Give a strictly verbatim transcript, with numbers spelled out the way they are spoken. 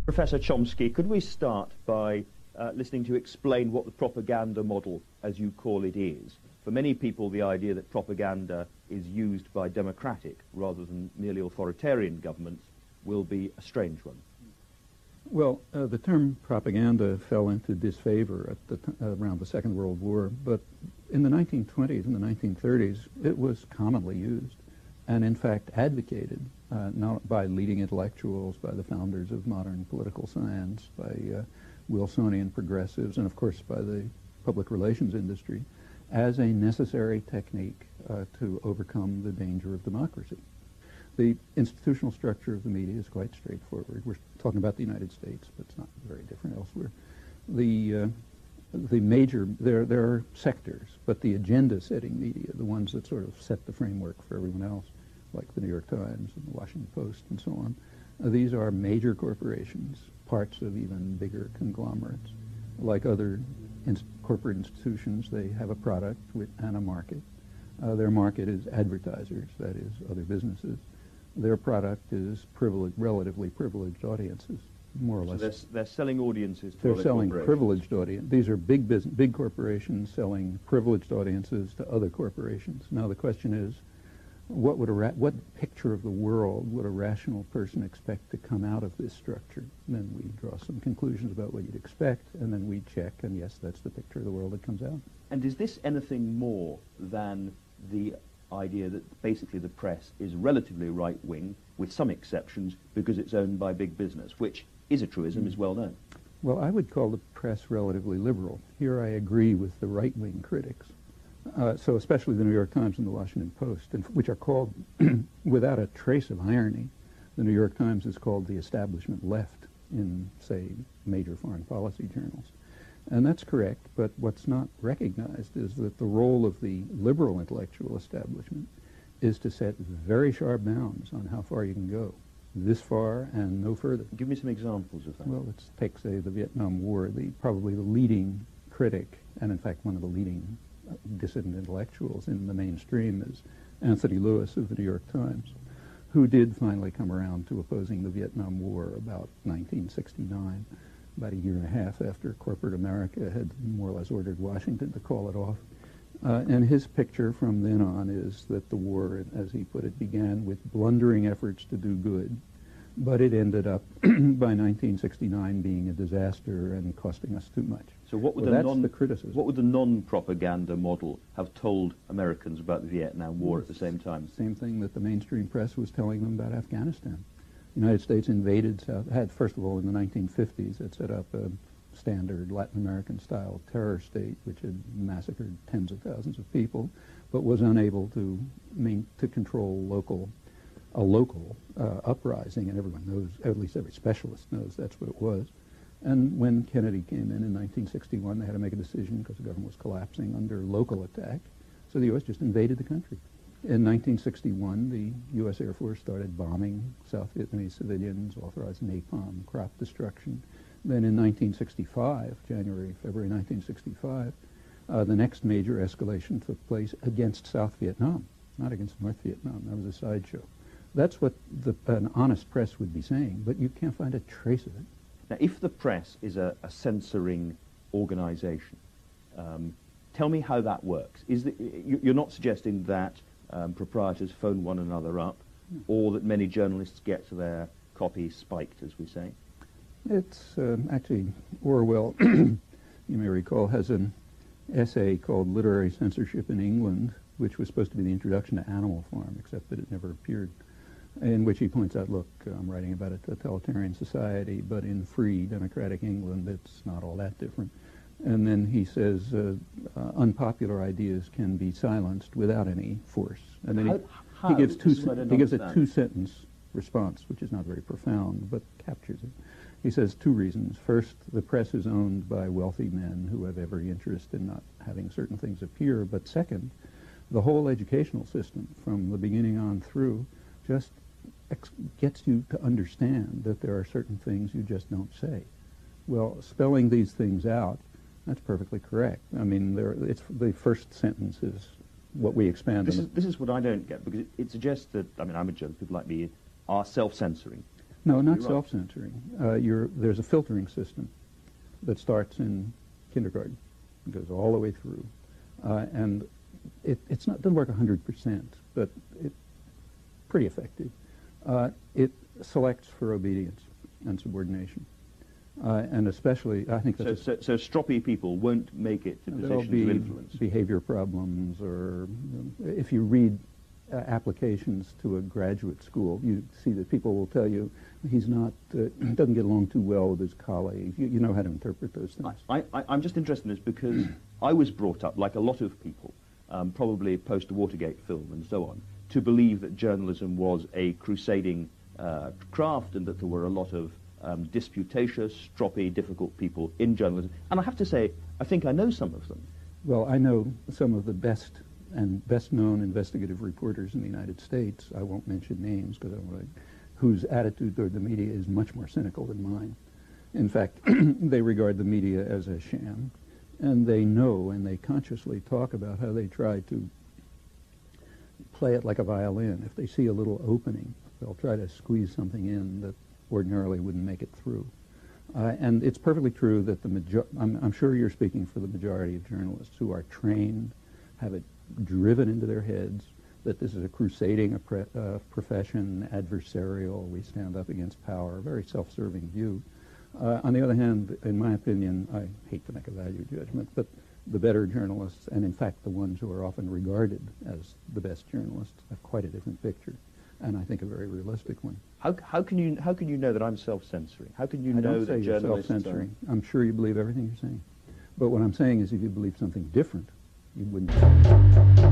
Professor Chomsky, could we start by uh, listening to explain what the propaganda model, as you call it, is? For many people, the idea that propaganda is used by democratic rather than merely authoritarian governments will be a strange one. Well, uh, the term propaganda fell into disfavor at the t uh, around the Second World War, but in the nineteen twenties and the nineteen thirties, it was commonly used and, in fact, advocated, uh, not by leading intellectuals, by the founders of modern political science, by uh, Wilsonian progressives, and, of course, by the public relations industry, as a necessary technique uh, to overcome the danger of democracy. The institutional structure of the media is quite straightforward. We're talking about the United States, but it's not very different elsewhere. The, uh, the major, there, there are sectors, but the agenda-setting media, the ones that sort of set the framework for everyone else, like the New York Times and the Washington Post and so on, uh, these are major corporations, parts of even bigger conglomerates. Like other inst corporate institutions, they have a product with, and a market. Uh, their market is advertisers, that is, other businesses. Their product is privileged, relatively privileged audiences, more or so less. They're, they're selling audiences to They're other selling corporations. privileged audience. These are big business, big corporations selling privileged audiences to other corporations. Now the question is, what would a ra what picture of the world would a rational person expect to come out of this structure? And then we draw some conclusions about what you'd expect, and then we check, and yes, that's the picture of the world that comes out. And is this anything more than the idea that basically the press is relatively right-wing, with some exceptions, because it's owned by big business, which is a truism, mm. is well known? Well, I would call the press relatively liberal. Here I agree with the right-wing critics. Uh, so especially the New York Times and the Washington Post, and which are called, without a trace of irony, the New York Times is called the establishment left in, say, major foreign policy journals. And that's correct, but what's not recognized is that the role of the liberal intellectual establishment is to set very sharp bounds on how far you can go, this far and no further. Give me some examples of that. Well, let's take, say, the Vietnam War. The, probably the leading critic, and in fact one of the leading uh, dissident intellectuals in the mainstream, is Anthony Lewis of the New York Times, who did finally come around to opposing the Vietnam War about nineteen sixty-nine. About a year and a half after corporate America had more or less ordered Washington to call it off. Uh, and his picture from then on is that the war, as he put it, began with blundering efforts to do good, but it ended up by nineteen sixty-nine being a disaster and costing us too much. So what would well, the that's non the criticism. What would the non-propaganda model have told Americans about the Vietnam War at the same time? Same thing that the mainstream press was telling them about Afghanistan. The United States invaded South, had, first of all, in the nineteen fifties, it set up a standard Latin American-style terror state, which had massacred tens of thousands of people, but was unable to main, to control local, a local uh, uprising, and everyone knows, at least every specialist knows that's what it was. And when Kennedy came in in nineteen sixty-one, they had to make a decision because the government was collapsing under local attack, so the U S just invaded the country. In nineteen sixty-one, the U S Air Force started bombing South Vietnamese civilians, authorized napalm, crop destruction. Then in nineteen sixty-five, January, February nineteen sixty-five, uh, the next major escalation took place against South Vietnam, not against North Vietnam. That was a sideshow. That's what the, an honest press would be saying, but you can't find a trace of it. Now, if the press is a, a censoring organization, um, tell me how that works. Is the, you, you're not suggesting that Um, proprietors phone one another up, or that many journalists get their copy spiked, as we say? It's uh, actually, Orwell, you may recall, has an essay called Literary Censorship in England, which was supposed to be the introduction to Animal Farm, except that it never appeared, in which he points out, look, I'm writing about a totalitarian society, but in free democratic England, it's not all that different. And then he says uh, uh, unpopular ideas can be silenced without any force. And then how, he, how? he gives two. He gives a two-sentence response, which is not very profound, but captures it. He says two reasons. First, the press is owned by wealthy men who have every interest in not having certain things appear. But second, the whole educational system, from the beginning on through, just ex gets you to understand that there are certain things you just don't say. Well, spelling these things out, that's perfectly correct. I mean, there, it's the first sentence is what we expand this on. Is, this is what I don't get, because it, it suggests that, I mean, I'm a journalist, people like me are self-censoring. No, not You're right. self-censoring. Uh, you're, there's a filtering system that starts in kindergarten, it goes all the way through, uh, and it it's not doesn't work one hundred percent, but it's pretty effective. Uh, it selects for obedience and subordination, uh, and especially I think So, that's so, so stroppy people won't make it to there'll positions be of influence. behavior problems, or you know, if you read uh, applications to a graduate school, you see that people will tell you he's not, uh, doesn't get along too well with his colleagues. You, you know how to interpret those things. I, I, I'm just interested in this because I was brought up, like a lot of people, um, probably post-Watergate film and so on, to believe that journalism was a crusading uh, craft and that there were a lot of um, disputatious, stroppy, difficult people in journalism. And I have to say, I think I know some of them. Well, I know some of the best and best-known investigative reporters in the United States. I won't mention names because I don't want to, whose attitude toward the media is much more cynical than mine. In fact, they regard the media as a sham, and they know and they consciously talk about how they try to play it like a violin. If they see a little opening, they'll try to squeeze something in that ordinarily wouldn't make it through. Uh, and it's perfectly true that the major I'm, I'm sure you're speaking for the majority of journalists who are trained, have it driven into their heads that this is a crusading uh, profession, adversarial, we stand up against power, a very self-serving view. Uh, on the other hand, in my opinion, I hate to make a value judgment, but the better journalists, and in fact the ones who are often regarded as the best journalists, have quite a different picture, and I think a very realistic one. How, how, can, you, how can you know that I'm self-censoring? How can you I know don't say that you're journalists self-censoring. I'm sure you believe everything you're saying. But what I'm saying is if you believe something different, you wouldn't.